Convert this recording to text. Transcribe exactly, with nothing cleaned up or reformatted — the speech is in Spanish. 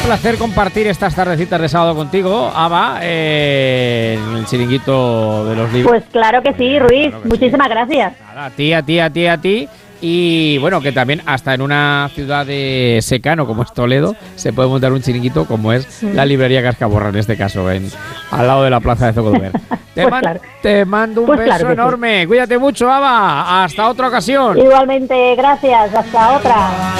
placer compartir estas tardecitas de sábado contigo, Ava, eh, en el chiringuito de los libros. Pues claro que sí, Ruiz. Claro que Muchísimas sí. gracias. Nada, a ti, a ti, a ti, a ti. Y bueno, que también hasta en una ciudad de secano como es Toledo se puede montar un chiringuito como es Mm. la librería Cascaborra, en este caso, en, al lado de la plaza de Zocodover. te, Pues man- claro. te mando un Pues beso claro que sí. enorme. Cuídate mucho, Ava. Hasta otra ocasión. Igualmente, gracias. Hasta otra.